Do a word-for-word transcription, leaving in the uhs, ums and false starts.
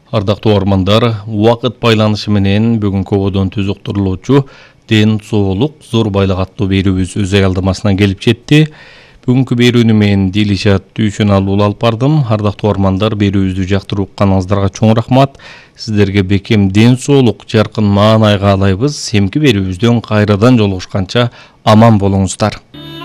Ардактуу армандар, убакыт байланышы менен бүгүнкү ободон түз уктурулуучу ден соолук зор байлык аттуу берүүбүз өз аялдамасына келип жетти. Бүгүнкү берүүнү мен Дилишат Дүйшөналуу алып бардым. Ардактуу армандар, берүүбүздү жактырып укканыңыздарга чоң рахмат. Сиздерге бекем ден соолук, жаркын маанай каалайбыз. Эмки берүүбүздөн кайрадан жолугушканча аман болуңуздар.